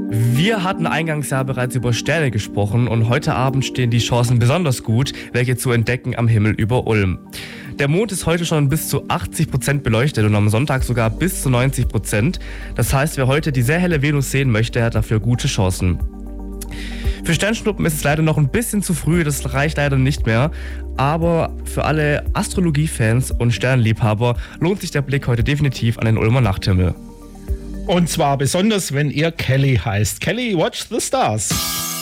Wir hatten eingangs ja bereits über Sterne gesprochen und heute Abend stehen die Chancen besonders gut, welche zu entdecken am Himmel über Ulm. Der Mond ist heute schon bis zu 80% beleuchtet und am Sonntag sogar bis zu 90%. Das heißt, wer heute die sehr helle Venus sehen möchte, hat dafür gute Chancen. Für Sternschnuppen ist es leider noch ein bisschen zu früh, das reicht leider nicht mehr. Aber für alle Astrologie-Fans und Sternliebhaber lohnt sich der Blick heute definitiv an den Ulmer Nachthimmel. Und zwar besonders, wenn ihr Kelly heißt. Kelly, watch the stars.